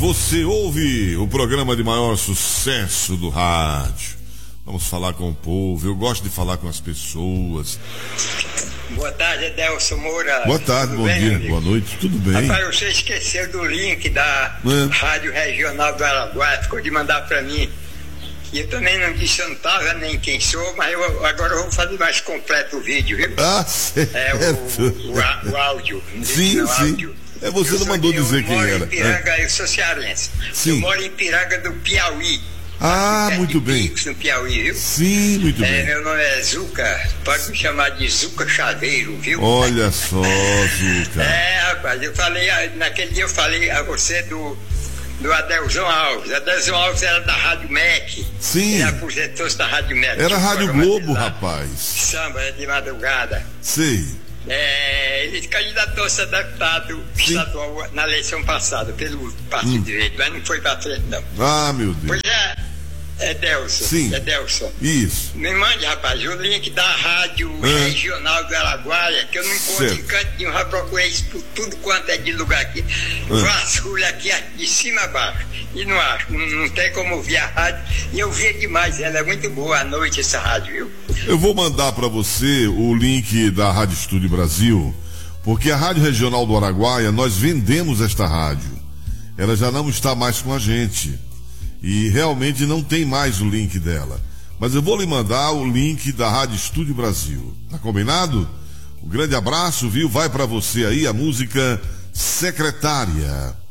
Você ouve o programa de maior sucesso do rádio. Vamos falar com o povo. Eu gosto de falar com as pessoas. Boa tarde, Adelson Moura. Boa tarde, bom dia, boa noite, tudo bem? Rapaz, você esqueceu do link da Rádio Regional do Araguaia, ficou de mandar para mim. E eu também não disse, eu não estava nem quem sou, mas agora eu vou fazer mais completo o vídeo, viu? Ah, certo. O áudio. Sim. Áudio. Você não mandou dizer quem era. Eu moro em Piranga, eu sou cearense. Sim. Eu moro em Piranga do Piauí. Ah, muito bem. No Piauí, viu? Sim, muito bem. Meu nome é Zuca, pode me chamar de Zuca Chaveiro, viu? Olha só, Zuca. Rapaz, naquele dia eu falei a você do Adelson Alves. Adelson Alves era da Rádio MEC. Sim. Ele aposentou-se da Rádio MEC. Era Rádio Globo, rapaz. Samba de madrugada. Sei. Ele candidatou-se a deputado estadual na eleição passada, pelo Partido Verde, mas não foi pra frente, não. Ah, meu Deus. Pois Delson. Sim. Delson. Isso. Me mande, rapaz, o link da Rádio Regional do Araguaia, que eu não encontro em canto nenhum, já procurei isso por tudo quanto é de lugar aqui. Vasculha aqui de cima a baixo. E não acho, não tem como ouvir a rádio. E eu via demais, ela é muito boa à noite, essa rádio, viu? Eu vou mandar para você o link da Rádio Estúdio Brasil, porque a Rádio Regional do Araguaia, nós vendemos esta rádio. Ela já não está mais com a gente. E realmente não tem mais o link dela. Mas eu vou lhe mandar o link da Rádio Estúdio Brasil. Tá combinado? Um grande abraço, viu? Vai para você aí a música Secretária.